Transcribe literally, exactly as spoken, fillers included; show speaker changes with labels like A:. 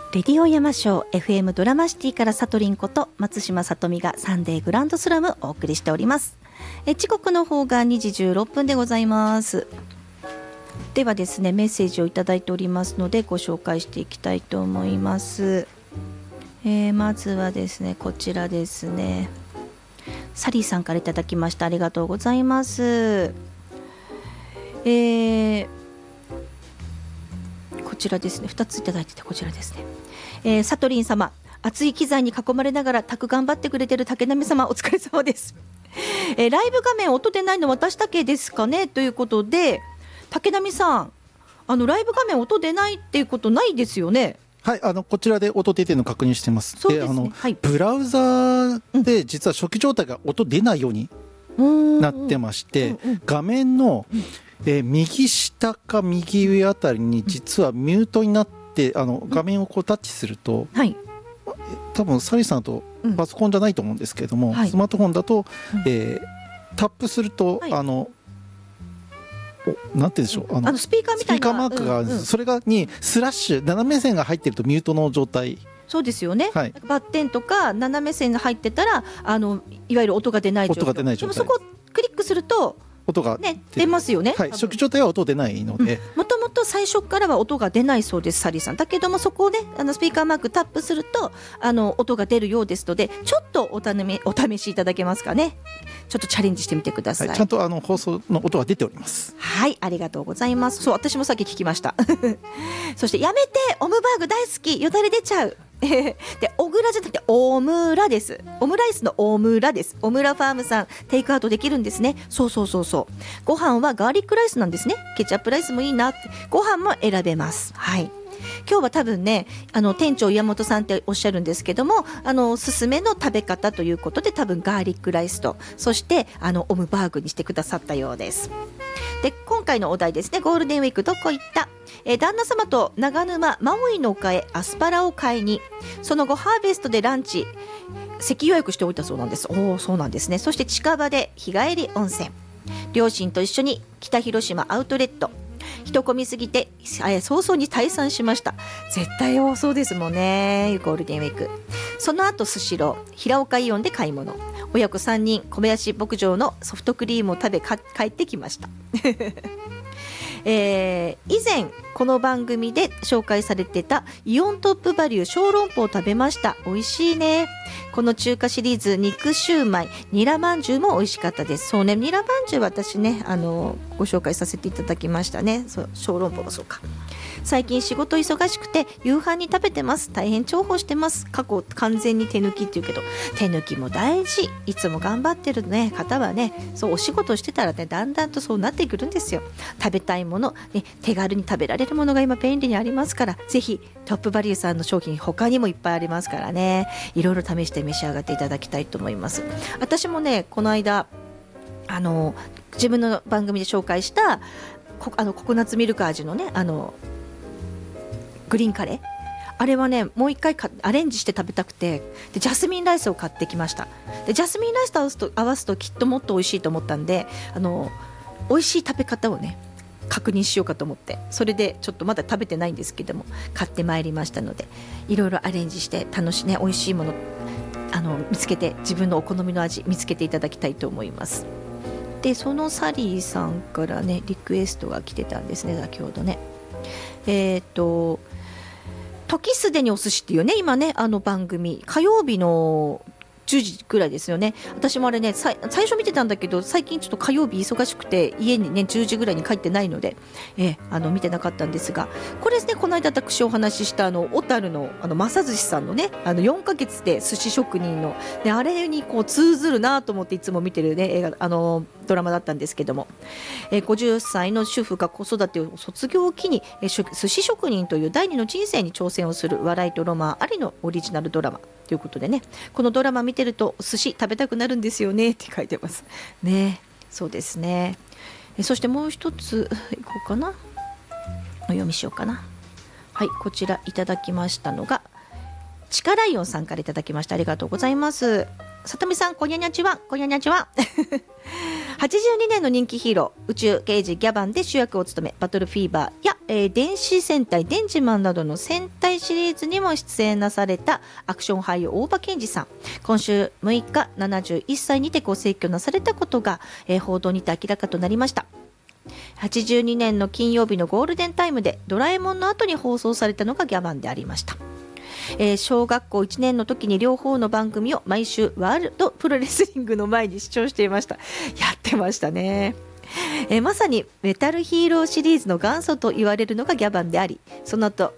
A: レディオ山椒 エフエム ドラマシティからさとりんこと松島さとみがサンデーグランドスラムをお送りしております。え時刻の方がにじじゅうろっぷんでございます。ではですね、メッセージをいただいておりますのでご紹介していきたいと思います。えー、まずはですね、こちらですね、サリーさんからいただきました。ありがとうございます。えー、こちらですね、ふたついただいてて、こちらですね、えー、サトリン様、熱い機材に囲まれながらタク頑張ってくれてる竹波様、お疲れ様です。えー、ライブ画面音出ないの私だけですかねということで、竹波さん、あのライブ画面音出ないっていうことないですよね。
B: はい、あのこちらで音出てるの確認してます。
A: そうですね、
B: で、あの、
A: はい、
B: ブラウザで実は初期状態が音出ないようになってまして、
A: うんうん、
B: 画面の、うん、えー、右下か右上あたりに実はミュートになって、あの画面をこうタッチすると、
A: はい、
B: 多分サリさんとパソコンじゃないと思うんですけれども、
A: うん、はい、
B: スマートフォンだと、えー、タップすると、はい、あのなんて言うんでしょう、あの
A: あのスピーカーみたいな
B: スピーカーマークが、うんうん、それがにスラッシュ斜め線が入ってるとミュートの状態。
A: そうですよね、
B: はい、
A: バッテンとか斜め線が入ってたら、あのいわゆる音が出ない状態。
B: 音が出ない状態。
A: でもそこをクリックすると
B: 音が、
A: ね、出ますよね。
B: はい、初期状態は音出ないので、
A: もともと最初からは音が出ないそうです、サリーさん。だけどもそこをね、あのスピーカーマークタップするとあの音が出るようですので、ちょっとおためお試しいただけますかね。ちょっとチャレンジしてみてください。
B: はい、ちゃんとあの放送の音が出ております。
A: はい、ありがとうございます。そう、私もさっき聞きましたそしてやめて、オムバーグ大好き、よだれ出ちゃうで、オグラじゃなくてオムラです。オムライスのオムラです。オムラファームさん、テイクアウトできるんですね。そうそうそうそう。ご飯はガーリックライスなんですね。ケチャップライスもいいなって。ご飯も選べます。はい。今日は多分ね、あの店長岩本さんっておっしゃるんですけども、あのおすすめの食べ方ということで、多分ガーリックライスと、そしてあのオムバーグにしてくださったようです。で、今回のお題ですね、ゴールデンウィークどこ行った、えー、旦那様と長沼マウイの丘へアスパラを買いに、その後ハーベストでランチ席予約しておいたそうなんです。おお、そうなんですね。そして近場で日帰り温泉、両親と一緒に北広島アウトレット、人混みすぎて早々に退散しました。絶対多そうですもんね、ゴールデンウィーク。その後スシロー、平岡イオンで買い物、親子さんにん小林牧場のソフトクリームを食べか帰ってきましたえー、以前この番組で紹介されてたイオントップバリュー小籠包を食べました。美味しいね。この中華シリーズ、肉シューマイ、ニラまんじゅうも美味しかったです。そうね、ニラまんじゅうは私ね、あのご紹介させていただきましたね。そう小籠包もそうか。最近仕事忙しくて夕飯に食べてます。大変重宝してます。過去完全に手抜きっていうけど、手抜きも大事。いつも頑張ってる、ね、方はね、そうお仕事してたらね、だんだんとそうなってくるんですよ。食べたいもの、ね、手軽に食べられるものが今便利にありますから、ぜひトップバリューさんの商品他にもいっぱいありますからね、いろいろ試して召し上がっていただきたいと思います。私もね、この間あの自分の番組で紹介したこあのココナッツミルク味のね、あのグリーンカレー、あれはね、もう一回かアレンジして食べたくて、でジャスミンライスを買ってきました。でジャスミンライスと合わすと、合わすときっともっと美味しいと思ったんで、あの美味しい食べ方をね確認しようかと思って、それでちょっとまだ食べてないんですけども買ってまいりましたので、いろいろアレンジして楽しいね、美味しいものあの見つけて、自分のお好みの味見つけていただきたいと思います。でそのサリーさんからねリクエストが来てたんですね、先ほどね。えっと時すでにお寿司っていうね、今ねあの番組火曜日のじゅうじぐらいですよね。私もあれね、最初見てたんだけど、最近ちょっと火曜日忙しくて家にねじゅうじぐらいに帰ってないので、えー、あの見てなかったんですが、これですね、この間私お話ししたあの小樽のあの正寿司さんのね、あのよんかげつで寿司職人の、ね、あれにこう通ずるなと思っていつも見てるね映画、あのドラマだったんですけども、えー、ごじゅっさいの主婦が子育てを卒業を機に、えー、寿司職人という第二の人生に挑戦をする笑いとロマンありのオリジナルドラマということでね、このドラマ見てると寿司食べたくなるんですよねって書いてますね。そうですね。えそしてもう一ついこうかな、お読みしようかな。はい、こちらいただきましたのがチカライオンさんからいただきました。ありがとうございます。さとみさん、こにゃにゃちはこにゃにゃちははちじゅうにねんの人気ヒーロー宇宙刑事ギャバンで主役を務め、バトルフィーバーや、えー電子戦隊デンジマンなどの戦隊シリーズにも出演なされたアクション俳優大場健二さん、今週むいかななじゅういっさいにてご逝去なされたことが、えー報道にて明らかとなりました。はちじゅうにねんの金曜日のゴールデンタイムでドラえもんの後に放送されたのがギャバンでありました。えー小学校いちねんの時に両方の番組を毎週ワールドプロレスリングの前に視聴していました。やってましたね。えーまさにメタルヒーローシリーズの元祖と言われるのがギャバンであり、その後